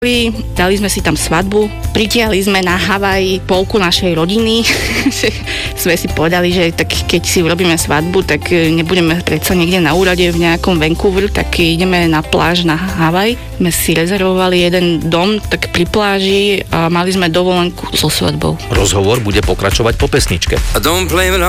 Dali sme si tam svadbu, pritiahli sme na Havaj polku našej rodiny. Sme si povedali, že tak keď si urobíme svadbu, tak nebudeme predsa niekde na úrade v nejakom Vancouveru, tak ideme na pláž na Havaj. Sme si rezervovali jeden dom tak pri pláži a mali sme dovolenku so svadbou. Rozhovor bude pokračovať po pesničke.